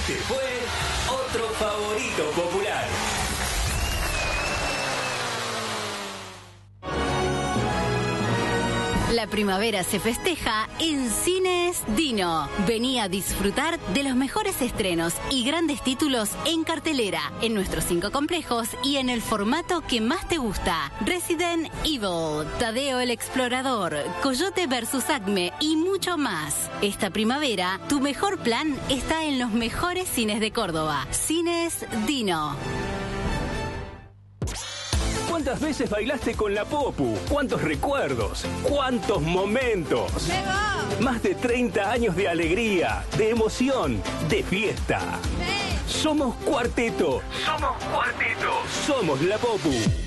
Este fue otro favorito popular. La primavera se festeja en Cines Dino. Vení a disfrutar de los mejores estrenos y grandes títulos en cartelera, en nuestros 5 complejos y en el formato que más te gusta. Resident Evil, Tadeo el Explorador, Coyote vs Acme y mucho más. Esta primavera, tu mejor plan está en los mejores cines de Córdoba. Cines Dino. ¿Cuántas veces bailaste con la Popu? ¿Cuántos recuerdos? ¿Cuántos momentos? Más de 30 años de alegría, de emoción, de fiesta. Somos Cuarteto. Somos Cuarteto. Somos la Popu.